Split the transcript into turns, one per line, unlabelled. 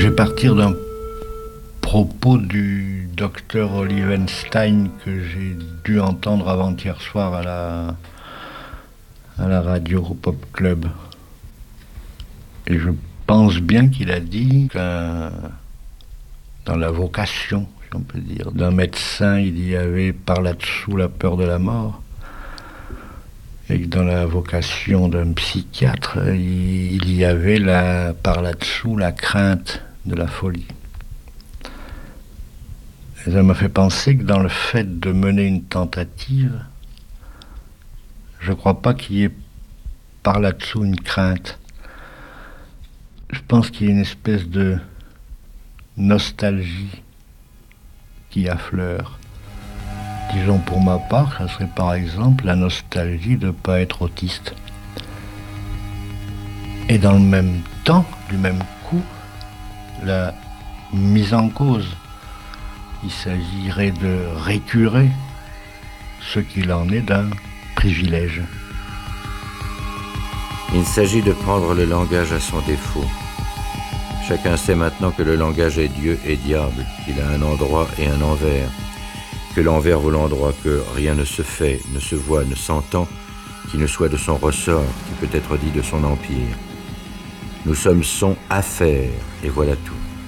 vais partir d'un propos du docteur Olivenstein que j'ai dû entendre avant-hier soir à la radio Pop Club. Et je pense bien qu'il a dit que dans la vocation, si on peut dire, d'un médecin, il y avait par là-dessous la peur de la mort. Et que dans la vocation d'un psychiatre, il y avait par là-dessous la crainte de la folie. Et ça m'a fait penser que dans le fait de mener une tentative, je ne crois pas qu'il y ait par là-dessous une crainte. Je pense qu'il y a une espèce de nostalgie qui affleure. Disons pour ma part, ça serait par exemple la nostalgie de ne pas être autiste. Et dans le même temps, du même coup, la mise en cause. Il s'agirait de récurer ce qu'il en est d'un privilège.
Il s'agit de prendre le langage à son défaut. Chacun sait maintenant que le langage est Dieu et diable, qu'il a un endroit et un envers, que l'envers vaut l'endroit, que rien ne se fait, ne se voit, ne s'entend, qui ne soit de son ressort, qui peut être dit de son empire. Nous sommes son affaire, et voilà tout.